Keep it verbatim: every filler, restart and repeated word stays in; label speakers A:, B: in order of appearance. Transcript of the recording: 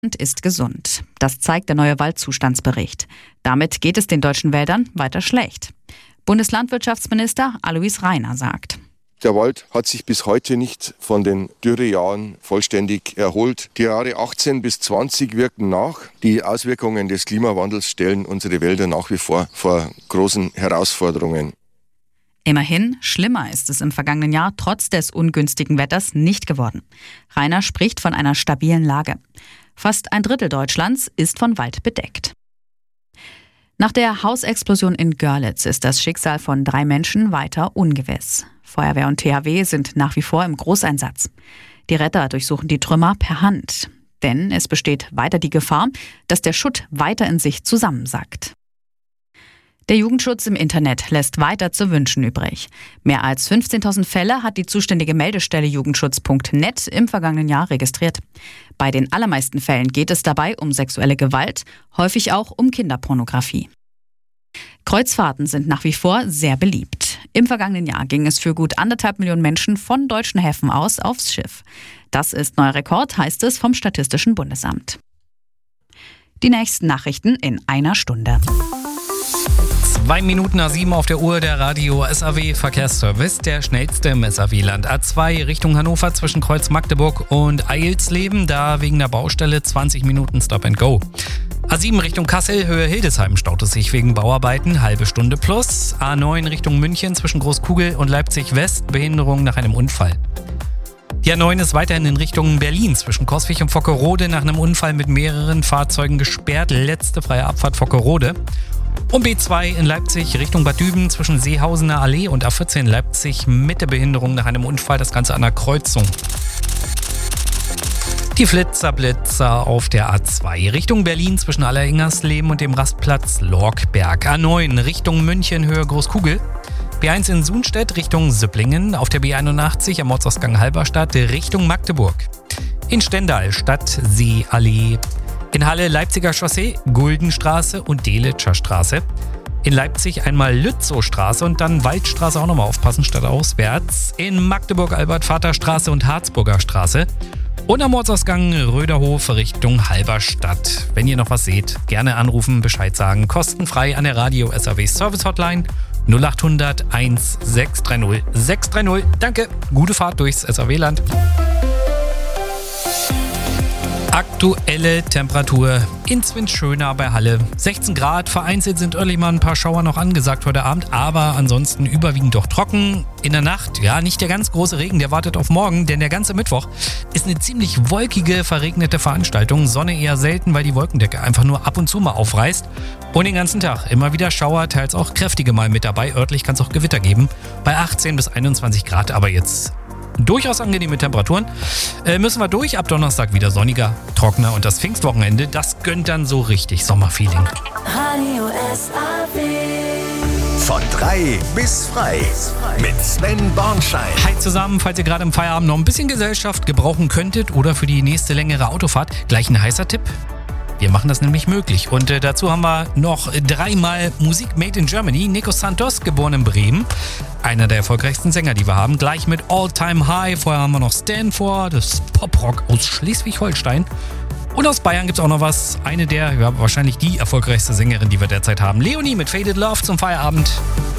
A: Ist gesund. Das zeigt der neue Waldzustandsbericht. Damit geht es den deutschen Wäldern weiter schlecht. Bundeslandwirtschaftsminister Alois Rainer sagt:
B: Der Wald hat sich bis heute nicht von den Dürrejahren vollständig erholt. Die Jahre achtzehn bis zwanzig wirken nach. Die Auswirkungen des Klimawandels stellen unsere Wälder nach wie vor vor großen Herausforderungen.
A: Immerhin, schlimmer ist es im vergangenen Jahr trotz des ungünstigen Wetters nicht geworden. Rainer spricht von einer stabilen Lage. Fast ein Drittel Deutschlands ist von Wald bedeckt. Nach der Hausexplosion in Görlitz ist das Schicksal von drei Menschen weiter ungewiss. Feuerwehr und T H W sind nach wie vor im Großeinsatz. Die Retter durchsuchen die Trümmer per Hand. Denn es besteht weiter die Gefahr, dass der Schutt weiter in sich zusammensackt. Der Jugendschutz im Internet lässt weiter zu wünschen übrig. Mehr als fünfzehntausend Fälle hat die zuständige Meldestelle jugendschutz punkt net im vergangenen Jahr registriert. Bei den allermeisten Fällen geht es dabei um sexuelle Gewalt, häufig auch um Kinderpornografie. Kreuzfahrten sind nach wie vor sehr beliebt. Im vergangenen Jahr ging es für gut anderthalb Millionen Menschen von deutschen Häfen aus aufs Schiff. Das ist neuer Rekord, heißt es vom Statistischen Bundesamt. Die nächsten Nachrichten in einer Stunde.
C: Zwei Minuten nach sieben auf der Uhr, der Radio S A W Verkehrsservice, der schnellste im S A W-Land. A zwei Richtung Hannover zwischen Kreuz Magdeburg und Eilsleben, da wegen der Baustelle zwanzig Minuten Stop and Go. A sieben Richtung Kassel, Höhe Hildesheim staut es sich wegen Bauarbeiten, halbe Stunde plus. A neun Richtung München zwischen Großkugel und Leipzig West, Behinderung nach einem Unfall. Die A neun ist weiterhin in Richtung Berlin zwischen Coswig und Vockerode nach einem Unfall mit mehreren Fahrzeugen gesperrt. Letzte freie Abfahrt Vockerode. Und B zwei in Leipzig Richtung Bad Düben zwischen Seehausener Allee und A vierzehn Leipzig mit der Behinderung nach einem Unfall, das Ganze an der Kreuzung. Die Flitzerblitzer auf der A zwei Richtung Berlin zwischen Alleringersleben und dem Rastplatz Lorkberg. A neun Richtung München Höhe Großkugel. B eins in Sunstedt Richtung Süpplingen. Auf der B einundachtzig am Ortsausgang Halberstadt Richtung Magdeburg. In Stendal Stadtseeallee. In Halle Leipziger Chaussee, Guldenstraße und Delitscher Straße. In Leipzig einmal Lützowstraße und dann Waldstraße auch nochmal aufpassen, stadtauswärts. In Magdeburg Albert-Vater-Straße und Harzburger Straße. Und am Ortsausgang Röderhof Richtung Halberstadt. Wenn ihr noch was seht, gerne anrufen, Bescheid sagen. Kostenfrei an der Radio S A W Service Hotline null acht hundert eins sechs drei null sechs drei null. Danke, gute Fahrt durchs S A W-Land. Aktuelle Temperatur in Zwinschöna bei Halle. sechzehn Grad, vereinzelt sind örtlich mal ein paar Schauer noch angesagt heute Abend, aber ansonsten überwiegend doch trocken. In der Nacht, ja, nicht der ganz große Regen, der wartet auf morgen, denn der ganze Mittwoch ist eine ziemlich wolkige, verregnete Veranstaltung. Sonne eher selten, weil die Wolkendecke einfach nur ab und zu mal aufreißt. Und den ganzen Tag immer wieder Schauer, teils auch kräftige mal mit dabei. Örtlich kann es auch Gewitter geben, bei achtzehn bis einundzwanzig Grad, aber jetzt durchaus angenehme Temperaturen. Äh, müssen wir durch. Ab Donnerstag wieder sonniger, trockener und das Pfingstwochenende, das gönnt dann so richtig Sommerfeeling.
D: Radio S A W.
E: Von drei bis frei. Mit Sven Bornschein.
C: Hi zusammen, falls ihr gerade im Feierabend noch ein bisschen Gesellschaft gebrauchen könntet oder für die nächste längere Autofahrt, gleich ein heißer Tipp. Wir machen das nämlich möglich. Und äh, dazu haben wir noch dreimal Musik made in Germany. Nico Santos, geboren in Bremen. Einer der erfolgreichsten Sänger, die wir haben. Gleich mit All Time High. Vorher haben wir noch Stanford, das Poprock aus Schleswig-Holstein. Und aus Bayern gibt es auch noch was. Eine der, ja, wahrscheinlich die erfolgreichste Sängerin, die wir derzeit haben. Leonie mit Faded Love zum Feierabend.